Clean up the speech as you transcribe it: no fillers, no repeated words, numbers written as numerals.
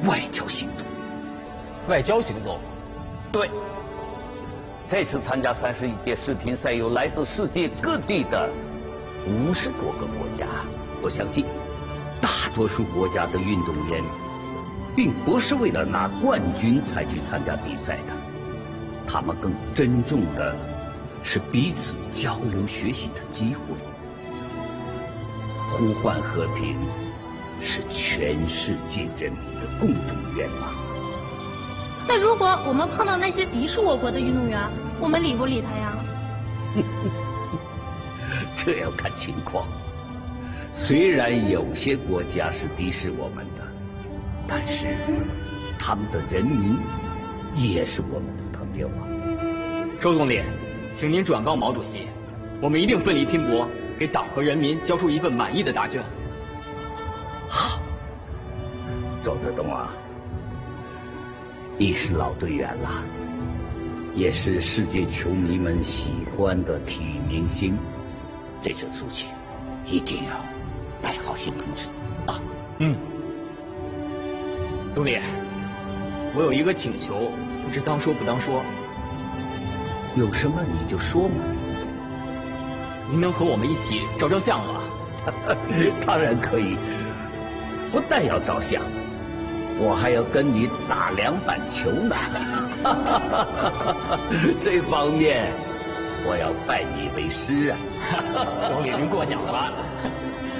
外交行动。 外交行动？ 对。这次参加31届世乒赛有来自世界各地的50多个国家。我相信，大多数国家的运动员，并不是为了拿冠军才去参加比赛的，他们更珍重的是彼此交流学习的机会。呼唤和平是全世界人民的共同愿望。 那如果我们碰到那些敌视我国的运动员，我们理不理他呀？ 这要看情况。虽然有些国家是敌视我们的，但是他们的人民也是我们的朋友啊。 周总理，请您转告毛主席，我们一定奋力拼搏，给党和人民交出一份满意的答卷。 好，周泽东啊，你是老队员了，也是世界球迷们喜欢的体育明星，这次出去一定要带好新同志啊。 总理，我有一个请求，不知当说不当说。 有什么你就说嘛。 您能和我们一起照照相吗？ 当然可以，不但要照相，我还要跟你打2板球呢。这方面，我要拜你为师啊。 总理您过奖了。